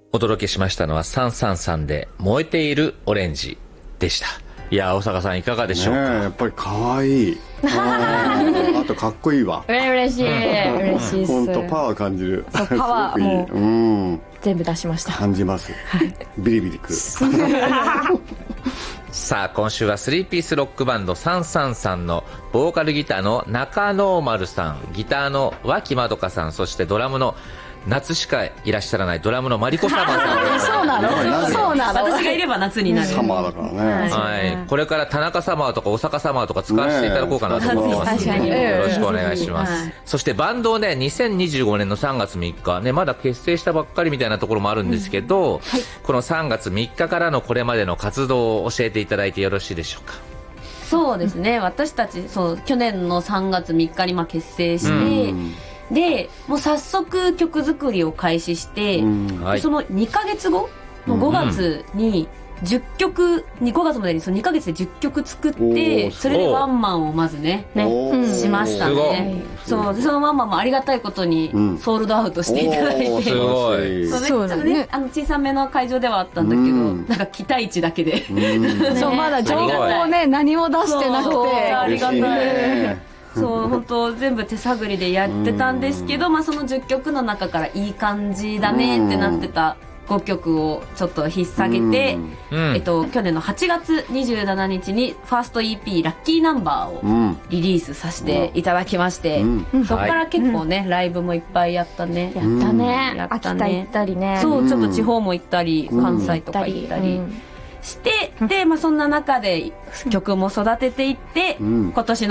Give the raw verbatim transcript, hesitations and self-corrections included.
お届けしましたのはさんさんさんで燃えているオレンジでした。いや大阪さんいかがでしょうか。 ねえやっぱり可愛いあとかっこいいわ。 うれしい嬉しいっす。 本当パワー感じる。 そうパワーすごくいい。 もううん全部出しました。 感じます、はい、ビリビリくるさあ今週はスリーピースロックバンドさんさんさんのボーカルギターの中ノーマルさん、ギターの脇まどかさん、そしてドラムの夏しかいらっしゃらないドラムのマリコサマーさんそうなのそうなの私がいれば夏になるサマーだからね、 はい、これから田中サマーとか大阪サマーとか使わせていただこうかなと思ってます、 ね、 よろしくお願いします、はい、そしてバンドをねにせんにじゅうごねんのさんがつみっか、ね、まだ結成したばっかりみたいなところもあるんですけど、うんはい、このさんがつみっかからのこれまでの活動を教えていただいてよろしいでしょうか。 そうですね、私たちそう去年のさんがつみっかにまあ結成して、うんでもう早速曲作りを開始して、うんはい、そのにかげつごのごがつにじゅっきょく、うん、ごがつまでにそのにかげつでじゅっきょく作って、それでワンマンをまずねねしましたね。そうそのワンマンもありがたいことにソールドアウトしていただいて、すごいそうね、ねあの小さめの会場ではあったんだけど、うん、なんか期待値だけで、うんね、 そうまだ情報をね何も出してなくてありがたい。そう本当全部手探りでやってたんですけど、まあ、そのじゅっきょくの中からいい感じだねってなってたごきょくをちょっと引っ提げて、えっと、去年のはちがつにじゅうしちにちにファースト イーピー ラッキーナンバーをリリースさせていただきまして、うんうん、そこから結構ね、はい、ライブもいっぱいやったね。 やったね、やったね、秋田行ったりね、 そうちょっと地方も行ったり、うん、関西とか行ったりして、で、まあ、そんな中で曲も育てていって、うん、今年の